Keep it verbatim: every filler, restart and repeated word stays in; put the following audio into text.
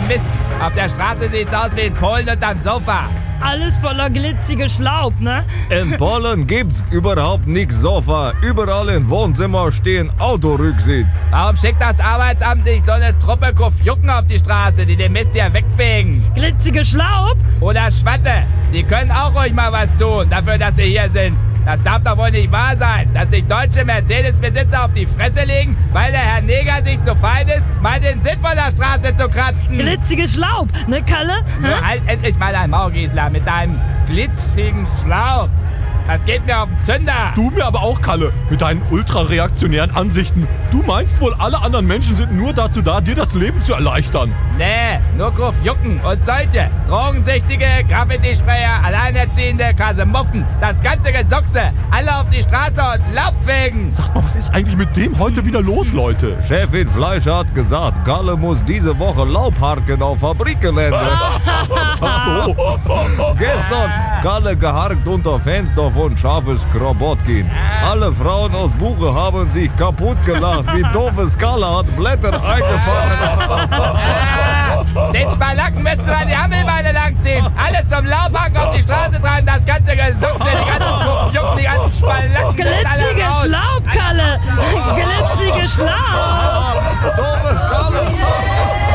Mist. Auf der Straße sieht's aus wie in Polen unterm Sofa. Alles voller glitzige Schlaub, ne? In Polen gibt's überhaupt nix Sofa. Überall im Wohnzimmer stehen Autorücksitz. Warum schickt das Arbeitsamt nicht so eine Truppe Kufjucken auf die Straße, die den Mist hier wegfegen? Glitzige Schlaub? Oder Schwatte. Die können auch ruhig mal was tun, dafür, dass sie hier sind. Das darf doch wohl nicht wahr sein, dass sich deutsche Mercedes-Besitzer auf die Fresse legen, weil der Herr Neger sich zu fein ist, mal den Sitz von der Straße zu kratzen. Glitzige Schlaub, ne, Kalle? Nur Hä? halt endlich mal dein Maul, Gisela, mit deinem glitzigen Schlauch. Das geht mir auf den Zünder. Du mir aber auch, Kalle, mit deinen ultrareaktionären Ansichten. Du meinst wohl, alle anderen Menschen sind nur dazu da, dir das Leben zu erleichtern. Nee, nur Kufjucken und solche. Drogensüchtige, Graffiti-Sprayer, Alleinerziehende, Kasemuffen, das ganze Gesuchse. Alle auf die Straße und Laub fegen. Sag mal, was ist eigentlich mit dem heute wieder los, Leute? Chefin Fleischer hat gesagt, Kalle muss diese Woche Laub harken auf Fabrikgelände. Ach so. Gestern Kalle geharkt unter Fenster von Scharfes Krobotkin. Alle Frauen aus Buche haben sich kaputt gelacht, wie doofes Kalle hat Blätter eingefangen. Ah, den Spalacken müsst du an die Hammelbeine langziehen. Alle zum Laubhaken auf die Straße treiben, das ganze Gesuchse, die ganzen Kufjucken, die ganzen Spalacken. Glitzige Schlaub, Kalle! Glitzige Schlaub!